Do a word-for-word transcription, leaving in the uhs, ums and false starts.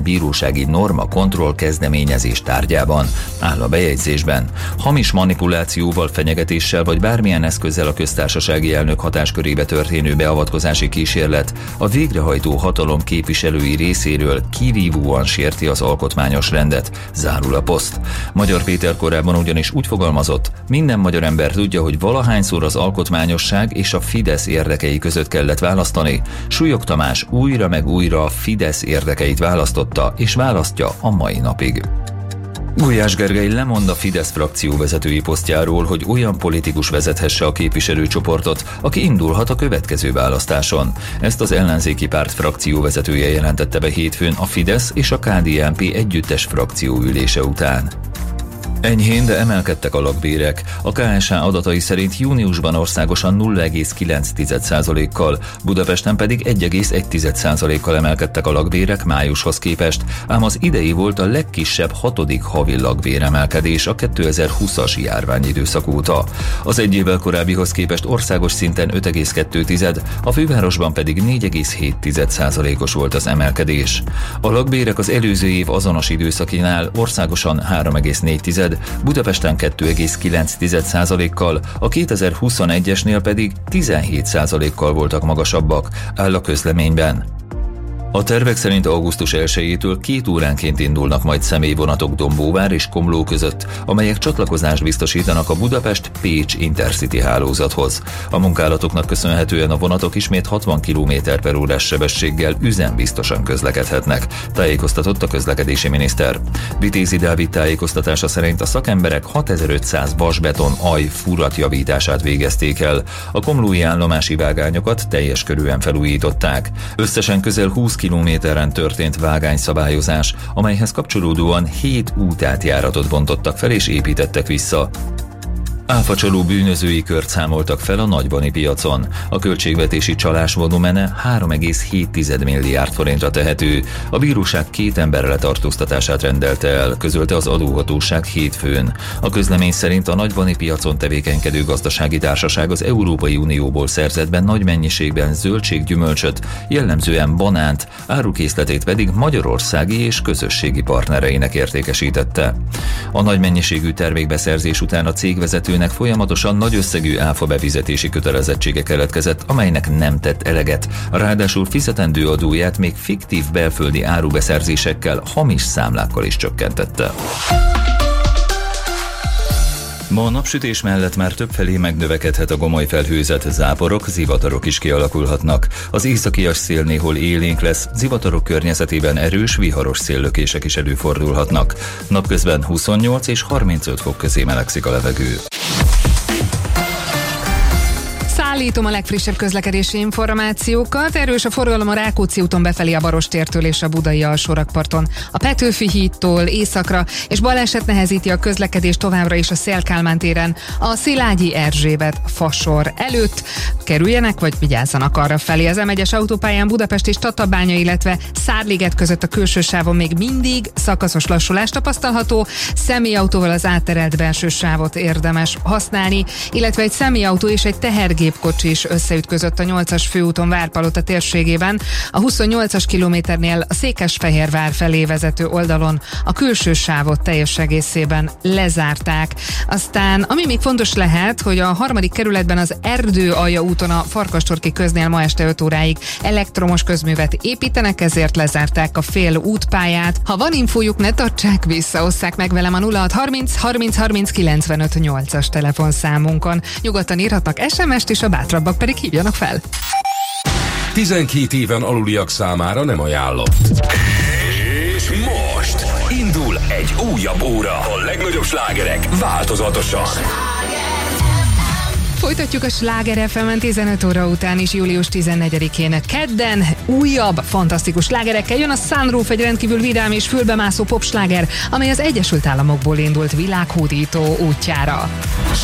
bírósági norma kontroll kezdeményezés tárgyában, áll a bejegyzésben. Hamis manipulációval, fenyegetéssel vagy bármilyen eszközzel a köztársasági elnök hatáskörébe történő beavatkozási kísérlet a végrehajtó hatalom képviselői részéről kirívóan sérti az alkotmányos rendet, zárul a Poszt. Magyar Péter korábban ugyanis úgy fogalmazott, minden magyar ember tudja, hogy valahányszor az alkotmányosság és a Fidesz érdekei között kellett választani. Súlyog Tamás újra meg újra a Fidesz érdekeit választotta, és választja a mai napig. Gulyás Gergely lemond a Fidesz frakció vezetői posztjáról, hogy olyan politikus vezethesse a képviselőcsoportot, aki indulhat a következő választáson. Ezt az ellenzéki párt frakció vezetője jelentette be hétfőn a Fidesz és a ká dé en pé együttes frakcióülése után. Enyhén, de emelkedtek a lakbérek. A ká es há adatai szerint júniusban országosan nulla egész kilenc százalékkal, Budapesten pedig egy egész egy százalékkal emelkedtek a lakbérek májushoz képest, ám az idei volt a legkisebb hatodik havi lakbéremelkedés a kétezer-húszas járványidőszak óta. Az egy évvel korábbihoz képest országos szinten öt egész kettő, a fővárosban pedig négy egész hét százalékos volt az emelkedés. A lakbérek az előző év azonos időszakinál országosan három egész négy, Budapesten kettő egész kilenc százalékkal, a kétezer-huszonegyesnél pedig tizenhét százalékkal voltak magasabbak, áll a közleményben. A tervek szerint augusztus elsejétől két óránként indulnak majd személyvonatok Dombóvár és Komló között, amelyek csatlakozást biztosítanak a Budapest-Pécs Intercity hálózathoz. A munkálatoknak köszönhetően a vonatok ismét hatvan kilométer per órás sebességgel üzembiztosan közlekedhetnek, tájékoztatott a közlekedési miniszter. Vitézi Dávid tájékoztatása szerint a szakemberek hatezer-ötszáz vasbeton aj furatjavítását végezték el. A komlói állomási vágányokat teljes körűen felújították. Összesen közel húsz kilométeren történt vágányszabályozás, amelyhez kapcsolódóan hét útátjáratot bontottak fel és építettek vissza. Áfacsaló bűnözői kört számoltak fel a nagybani piacon. A költségvetési csalás volumene három egész hét milliárd forintra tehető. A bíróság két ember letartóztatását rendelte el, közölte az adóhatóság hétfőn. A közlemény szerint a nagybani piacon tevékenykedő gazdasági társaság az Európai Unióból szerzett be nagy mennyiségben zöldséggyümölcsöt, jellemzően banánt, árukészletét pedig magyarországi és közösségi partnereinek értékesítette. A nagy mennyiségű termékbeszerzés után a cégvezető folyamatosan nagy összegű áfa befizetési kötelezettsége keletkezett, amelynek nem tett eleget. Ráadásul fizetendő adóját még fiktív belföldi árubeszerzésekkel, hamis számlákkal is csökkentette. Ma a napsütés mellett már többfelé megnövekedhet a gomoly felhőzet, záporok, zivatarok is kialakulhatnak. Az északias szél néhol élénk lesz, zivatarok környezetében erős, viharos széllökések is előfordulhatnak. Napközben huszonnyolc és harmincöt fok közé melegszik a levegő. Szállítom a legfrissebb közlekedési információkat. Erős a forgalom a Rákóczi úton befelé a Barostértől és a Budai alsórakparton. A Petőfi hídtól északra, és baleset nehezíti a közlekedést továbbra is a Széll-Kálmán téren, a Szilágyi Erzsébet fasor előtt. Kerüljenek, vagy vigyázzanak arra felé. Az em egyes autópályán Budapest és Tatabánya, illetve Szárliget között a külső sávon még mindig szakaszos lassulás tapasztalható. Személyautóval az átterelt belső sávot érdemes használni, illetve egy személyautó és egy tehergépkocsi is összeütközött a nyolcas főúton Várpalota térségében. A huszonnyolcas kilométernél a Székesfehérvár felé vezető oldalon a külső sávot teljes egészében lezárták. Aztán, ami még fontos lehet, hogy a harmadik kerületben az Erdőalja úton a Farkastorki köznél ma este öt óráig elektromos közművet építenek, ezért lezárták a fél útpályát. Ha van infójuk, ne tartsák vissza, osszák meg velem a nulla hat harminc harminc harminc kilencvenöt nyolcas telefonszámunkon. Nyugodtan írhatnak es em est, és a bátrabbak pedig hívjanak fel. tizenkét éven aluliak számára nem ajánlott. És most indul egy újabb óra. A legnagyobb slágerek változatosan. Folytatjuk a Sláger ef emen tizenöt óra után is, július tizennegyedikén kedden újabb, fantasztikus slágerekkel jön a Sunroof, egy rendkívül vidám és fülbemászó popsláger, amely az Egyesült Államokból indult világhódító útjára.